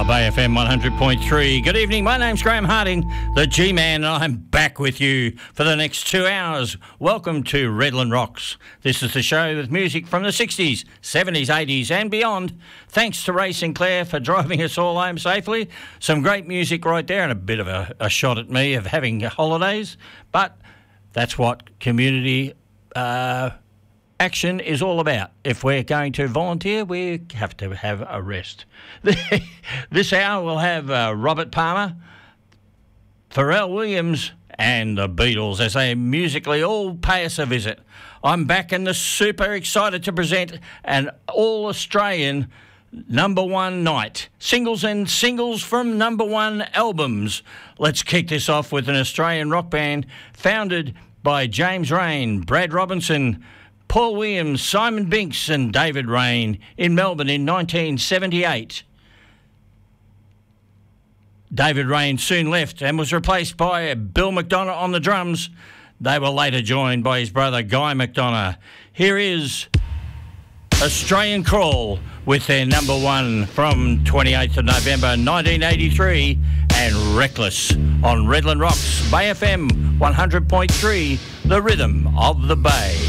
Bay FM 100.3. Good evening, my name's Graham Harding, the G-Man, and I'm back with you for the next 2 hours. Welcome to Redland Rocks. This is the show with music from the 60s, 70s, 80s and beyond. Thanks to Ray Sinclair for driving us all home safely. Some great music right there and a bit of a shot at me of having holidays, but that's what community action is all about. If we're going to volunteer, we have to have a rest. This hour we'll have Robert Palmer, Pharrell Williams and the Beatles as they musically all pay us a visit. I'm back and super excited to present an all-Australian number one night. Singles and singles from number one albums. Let's kick this off with an Australian rock band founded by James Rain, Brad Robinson, Paul Williams, Simon Binks and David Rain in Melbourne in 1978. David Rain soon left and was replaced by Bill McDonough on the drums. They were later joined by his brother Guy McDonough. Here is Australian Crawl with their number one from 28th of November 1983 and Reckless on Redland Rocks, Bay FM 100.3, the rhythm of the Bay.